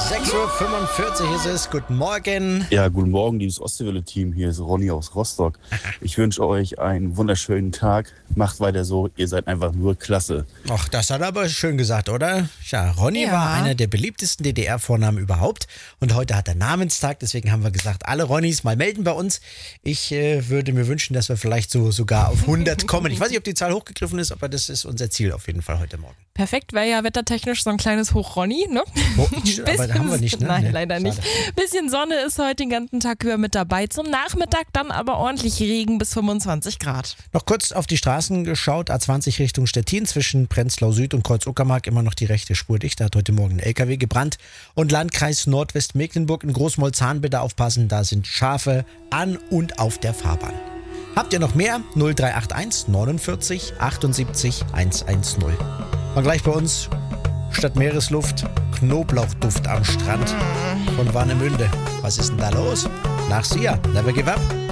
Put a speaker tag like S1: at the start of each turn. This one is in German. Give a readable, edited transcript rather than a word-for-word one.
S1: 6:45 Uhr ist es. Guten Morgen.
S2: Ja, guten Morgen, liebes Ostseewelle-Team. Hier ist Ronny aus Rostock. Ich wünsche euch einen wunderschönen Tag. Macht weiter so, ihr seid einfach nur klasse.
S1: Ach, das hat er aber schön gesagt, oder? Ja, Ronny war einer der beliebtesten DDR-Vornamen überhaupt. Und heute hat er Namenstag, deswegen haben wir gesagt, alle Ronnys mal melden bei uns. Ich würde mir wünschen, dass wir vielleicht sogar auf 100 kommen. Ich weiß nicht, ob die Zahl hochgegriffen ist, aber das ist unser Ziel auf jeden Fall heute Morgen.
S3: Perfekt, wäre ja wettertechnisch so ein kleines Hoch-Ronny, ne?
S1: Oh, aber da haben wir nicht, ne?
S3: Nein,
S1: Nee,
S3: leider
S1: schade.
S3: nicht. Bisschen Sonne ist heute den ganzen Tag über mit dabei. Zum Nachmittag dann aber ordentlich Regen bis 25 Grad.
S1: Noch kurz auf die Straßen geschaut, A20 Richtung Stettin, zwischen Prenzlau Süd und Kreuz-Uckermark immer noch die rechte Spur dicht. Da hat heute Morgen ein LKW gebrannt. Und Landkreis Nordwestmecklenburg in Großmolzahn, bitte aufpassen, da sind Schafe an und auf der Fahrbahn. Habt ihr noch mehr? 0381 49 78 110. Und gleich bei uns, statt Meeresluft, Knoblauchduft am Strand von Warnemünde. Was ist denn da los? Nach Sia, never give up.